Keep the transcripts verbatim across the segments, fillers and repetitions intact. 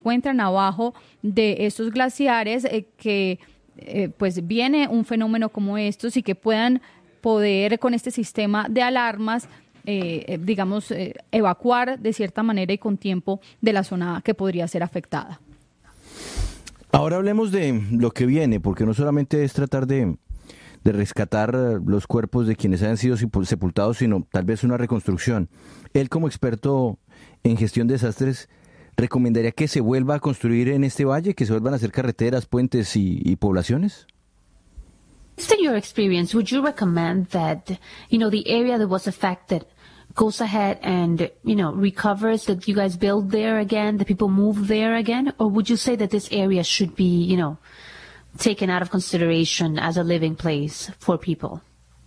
encuentran abajo de estos glaciares, eh, que eh, pues viene un fenómeno como estos y que puedan poder con este sistema de alarmas eh, digamos eh, evacuar de cierta manera y con tiempo de la zona que podría ser afectada. Ahora hablemos de lo que viene, porque no solamente es tratar de, de rescatar los cuerpos de quienes hayan sido sepultados, sino tal vez una reconstrucción. Él, como experto en gestión de desastres, ¿recomendaría que se vuelva a construir en este valle, que se vuelvan a hacer carreteras, puentes y, y poblaciones? Based on your experience, would you recommend that, you know, the area that was affected goes ahead and, you know, recovers, that you guys build there again, the people move there again? Or would you say that this area should be, you know, taken out of consideration as a living place for people?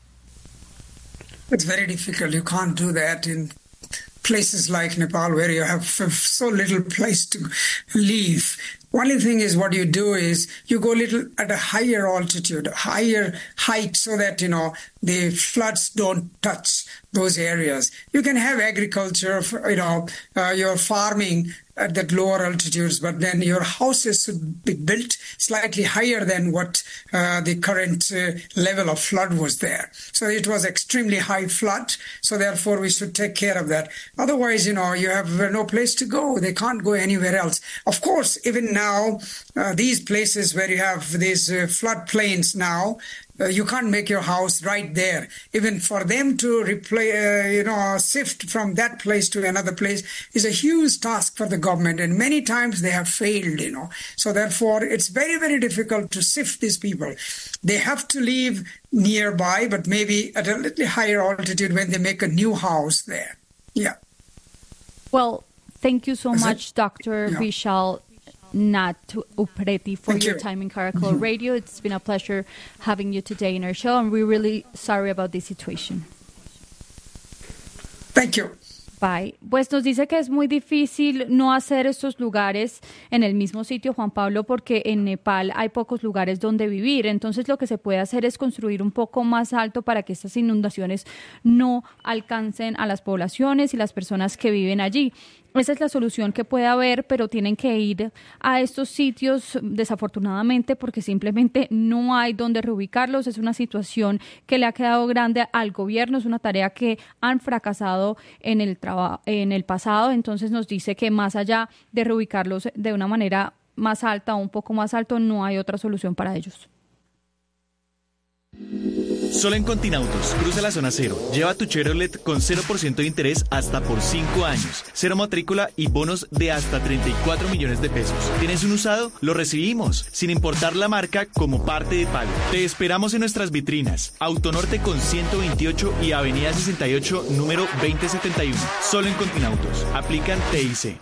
It's very difficult. You can't do that in places like Nepal where you have so little place to live. Only thing is what you do is you go a little at a higher altitude, higher height, so that, you know, the floods don't touch those areas. You can have agriculture, you know, uh, your farming at that lower altitudes, but then your houses should be built slightly higher than what uh, the current uh, level of flood was there. So it was extremely high flood, so therefore we should take care of that. Otherwise, you know, you have no place to go. They can't go anywhere else. Of course, even now, uh, these places where you have these uh, flood plains now, Uh, you can't make your house right there. Even for them to replay, uh, you know, shift from that place to another place is a huge task for the government, and many times they have failed, you know. So therefore, it's very, very difficult to shift these people. They have to live nearby, but maybe at a little higher altitude when they make a new house there. Yeah. Well, thank you so Is much, it? Doctor Yeah. Vishal Nath Upreti, for Thank your you. time in Caracol Mm-hmm. Radio. It's been a pleasure having you today in our show, and we're really sorry about this situation. Thank you. Bye. Pues nos dice que es muy difícil no hacer estos lugares en el mismo sitio, Juan Pablo, porque en Nepal hay pocos lugares donde vivir. Entonces lo que se puede hacer es construir un poco más alto para que estas inundaciones no alcancen a las poblaciones y las personas que viven allí. Esa es la solución que puede haber, pero tienen que ir a estos sitios desafortunadamente porque simplemente no hay donde reubicarlos. Es una situación que le ha quedado grande al gobierno, es una tarea que han fracasado en el traba- en el pasado. Entonces nos dice que más allá de reubicarlos de una manera más alta o un poco más alto, no hay otra solución para ellos. Solo en Continautos, cruza la zona cero, lleva tu Chevrolet con cero por ciento de interés hasta por cinco años, cero matrícula y bonos de hasta treinta y cuatro millones de pesos. ¿Tienes un usado? Lo recibimos, sin importar la marca, como parte de pago. Te esperamos en nuestras vitrinas, Autonorte con ciento veintiocho y Avenida sesenta y ocho, número veinte setenta y uno. Solo en Continautos, aplican T I C.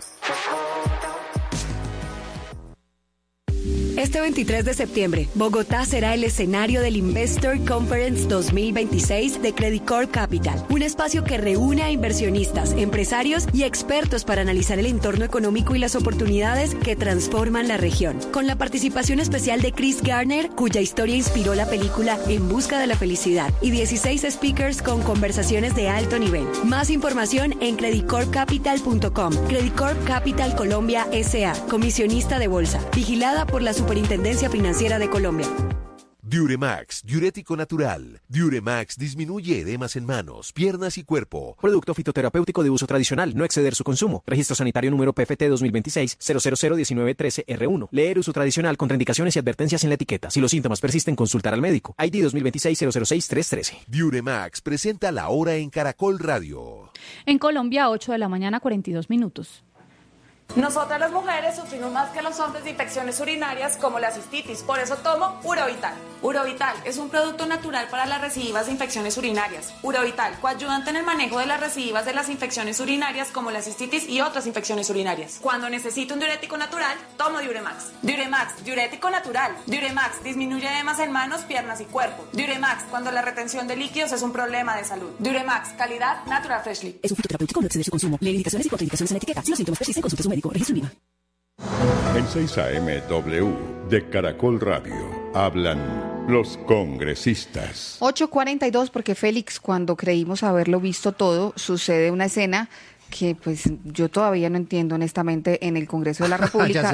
Este veintitrés de septiembre, Bogotá será el escenario del Investor Conference dos mil veintiséis de Credit Corp Capital, un espacio que reúne a inversionistas, empresarios y expertos para analizar el entorno económico y las oportunidades que transforman la región. Con la participación especial de Chris Garner, cuya historia inspiró la película En busca de la felicidad, y dieciséis speakers con conversaciones de alto nivel. Más información en credit corp capital punto com. Credit Corp Capital Colombia S A, comisionista de bolsa, vigilada por la Superintendencia Financiera de Colombia. Diuremax, diurético natural. Diuremax disminuye edemas en manos, piernas y cuerpo. Producto fitoterapéutico de uso tradicional, no exceder su consumo. Registro sanitario número P F T dos mil veintiséis cero cero cero diecinueve trece R uno. Leer uso tradicional, contraindicaciones y advertencias en la etiqueta. Si los síntomas persisten, consultar al médico. I D dos mil veintiséis cero cero seis tres trece. Diuremax presenta la hora en Caracol Radio. En Colombia, ocho de la mañana, cuarenta y dos minutos. Nosotras las mujeres sufrimos más que los hombres de infecciones urinarias como la cistitis, por eso tomo Urovital. Urovital es un producto natural para las recidivas de infecciones urinarias. Urovital, coayudante en el manejo de las recidivas de las infecciones urinarias como la cistitis y otras infecciones urinarias. Cuando necesito un diurético natural, tomo Diuremax. Diuremax, diurético natural. Diuremax disminuye edemas en manos, piernas y cuerpo. Diuremax, cuando la retención de líquidos es un problema de salud. Diuremax, calidad Natural Freshly. Es un fitoterapéutico, no exceder su consumo. Lee indicaciones y contraindicaciones en la etiqueta. Si los síntomas persisten, consulte a su médico. Registro INVIMA. En seis A M W de Caracol Radio hablan los congresistas. ocho cuarenta y dos, porque Félix, cuando creímos haberlo visto todo, sucede una escena que pues yo todavía no entiendo honestamente en el Congreso de la República